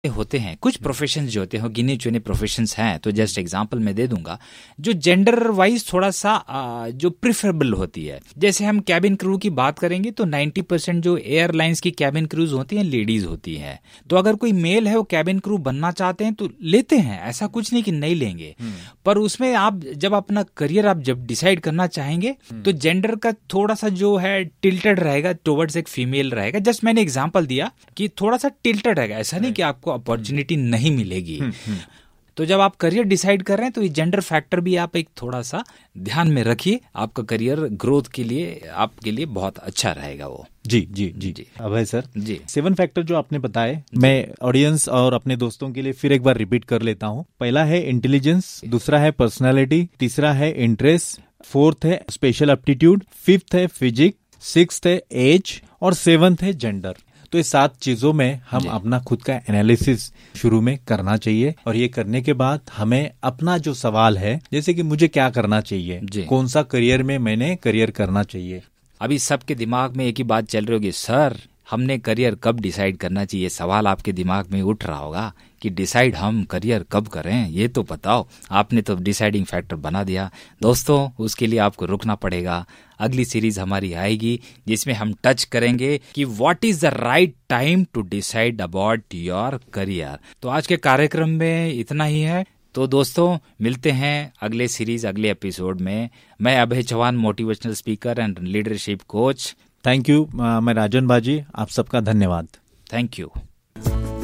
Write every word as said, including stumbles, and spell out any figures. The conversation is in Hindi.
होते हैं, कुछ प्रोफेशंस जो होते हैं गिने चुने प्रोफेशंस हैं, तो जस्ट एग्जांपल मैं दे दूंगा जो जेंडर वाइज थोड़ा सा आ, जो प्रिफरेबल होती है। जैसे हम कैबिन क्रू की बात करेंगे तो नब्बे परसेंट जो एयरलाइंस की कैबिन क्रूज होती हैं लेडीज होती हैं। तो अगर कोई मेल है वो कैबिन क्रू बनना चाहते हैं तो लेते हैं, ऐसा कुछ नहीं कि नहीं लेंगे। पर उसमें आप जब अपना करियर आप जब डिसाइड करना चाहेंगे तो जेंडर का थोड़ा सा जो है टिल्टेड रहेगा टुवर्ड्स एक फीमेल रहेगा। जस्ट मैंने एग्जांपल दिया कि थोड़ा सा टिल्टेड रहेगा, ऐसा नहीं कि आपको अपॉर्चुनिटी नहीं मिलेगी। तो जब आप करियर डिसाइड कर रहे हैं तो ये जेंडर फैक्टर भी आप एक थोड़ा सा ध्यान में रखिए, आपका करियर ग्रोथ के लिए आपके लिए बहुत अच्छा रहेगा वो। जी जी जी जी अभय सर, जी सेवन फैक्टर जो आपने बताए मैं ऑडियंस और अपने दोस्तों के लिए फिर एक बार रिपीट कर लेता हूँ। पहला है इंटेलिजेंस, दूसरा है पर्सनालिटी, तीसरा है इंटरेस्ट, फोर्थ है स्पेशल एप्टीट्यूड, फिफ्थ है फिजिक, सिक्स्थ है एज और सेवंथ है जेंडर। तो ये सात चीजों में हम अपना खुद का एनालिसिस शुरू में करना चाहिए और ये करने के बाद हमें अपना जो सवाल है जैसे कि मुझे क्या करना चाहिए, कौन सा करियर में मैंने करियर करना चाहिए। अभी सबके दिमाग में एक ही बात चल रही होगी, सर हमने करियर कब डिसाइड करना चाहिए। सवाल आपके दिमाग में उठ रहा होगा कि डिसाइड हम करियर कब करें, ये तो बताओ। आपने तो डिसाइडिंग फैक्टर बना दिया। दोस्तों उसके लिए आपको रुकना पड़ेगा। अगली सीरीज हमारी आएगी जिसमें हम टच करेंगे कि what is the right time to decide about your career. तो आज के कार्यक्रम में इतना ही है। तो दोस्तों मिलते हैं अगले सीरीज अगले एपिसोड में। मैं अभय Chauhan, motivational speaker and leadership coach. Thank you. मैं राजन बाजी, आप सबका धन्यवाद। Thank you.